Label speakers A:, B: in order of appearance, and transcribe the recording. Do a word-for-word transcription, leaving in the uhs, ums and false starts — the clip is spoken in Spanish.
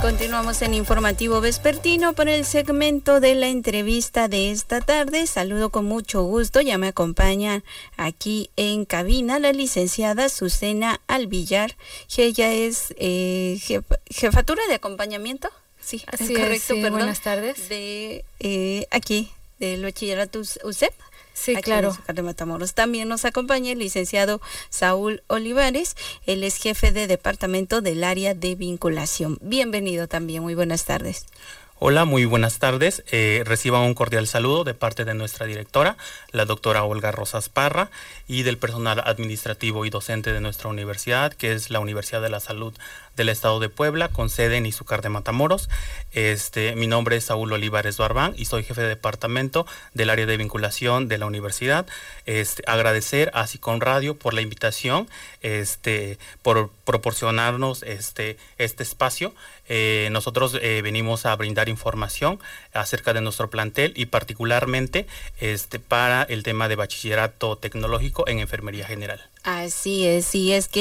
A: Continuamos en Informativo Vespertino para el segmento de la entrevista de esta tarde. Saludo con mucho gusto, ya me acompaña aquí en cabina la licenciada Susana Alvillar, que ella es eh, jef, jefatura de acompañamiento. Sí,
B: así
A: es correcto,
B: es, sí,
A: perdón.
B: Buenas tardes.
A: De eh, aquí, del bachillerato U C E P.
B: Sí,
A: aquí
B: claro.
A: En de Matamoros. También nos acompaña el licenciado Saúl Olivares, él es jefe de departamento del área de vinculación. Bienvenido también, muy buenas tardes.
C: Hola, muy buenas tardes. Eh, reciban un cordial saludo de parte de nuestra directora, la doctora Olga Rosas Parra, y del personal administrativo y docente de nuestra universidad, que es la Universidad de la Salud del Estado de Puebla, con sede en Izúcar de Matamoros. Este, mi nombre es Saúl Olivares Barbán y soy jefe de departamento del área de vinculación de la universidad. Este, agradecer a Sicon Radio por la invitación, este, por proporcionarnos este, este espacio. Eh, nosotros eh, venimos a brindar información acerca de nuestro plantel y particularmente este, para el tema de bachillerato tecnológico en enfermería general.
A: Así es, y es que